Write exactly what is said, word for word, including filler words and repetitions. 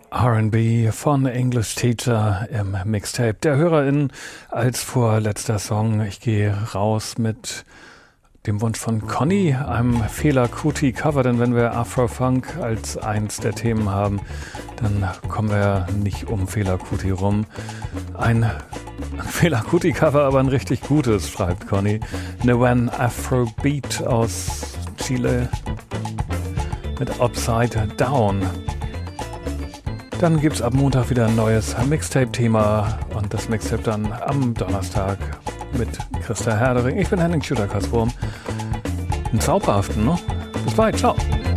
R and B von English Teacher im Mixtape der Hörerin als vorletzter Song. Ich gehe raus mit dem Wunsch von Conny, einem Fela Kuti Cover, denn wenn wir Afro-Funk als eins der Themen haben, dann kommen wir nicht um Fela Kuti rum. Ein Fela Kuti Cover, aber ein richtig gutes, schreibt Conny. Newen Afrobeat aus Chile mit Upside Down. Dann gibt es ab Montag wieder ein neues Mixtape-Thema und das Mixtape dann am Donnerstag mit Christa Herdering. Ich bin Henning Schütter-Kasswurm. Einen zauberhaften, ne? Bis bald, ciao.